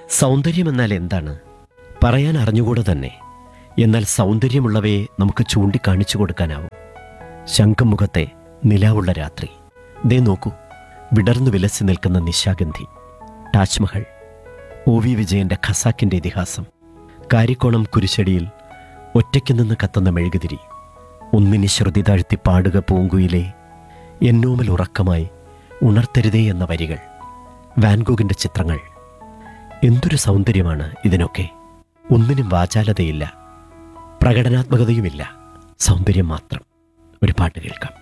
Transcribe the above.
സൗന്ദര്യമെന്നാൽ എന്താണ്? പറയാൻ അറിഞ്ഞുകൂടെ തന്നെ. എന്നാൽ സൗന്ദര്യമുള്ളവയെ നമുക്ക് ചൂണ്ടിക്കാണിച്ചു കൊടുക്കാനാവും. ശംഖുമുഖത്തെ നിലാവുള്ള രാത്രി. ദേ നോക്കൂ, വിടർന്നു വിലസി നിൽക്കുന്ന നിശാഗന്ധി. താജ്മഹൽ, OV വിജയന്റെ ഖസാക്കിന്റെ ഇതിഹാസം. കാരിക്കോണം കുരിശടിയിൽ ഒറ്റയ്ക്ക് നിന്ന് കത്തുന്ന മെഴുകുതിരി. ഒന്നിനി ശ്രുതി താഴ്ത്തി പാടുക പൂങ്കുയിലെ, എന്നോമൽ ഉറക്കമായി ഉണർത്തരുതേ എന്ന വരികൾ. വാൻഗോഗിന്റെ ചിത്രങ്ങൾ. എന്തൊരു സൗന്ദര്യമാണ് ഇതിനൊക്കെ! ഒന്നിനും വാചാലതയില്ല, പ്രകടനാത്മകതയുമില്ല, സൗന്ദര്യം മാത്രം. ഒരു പാട്ട് കേൾക്കാം.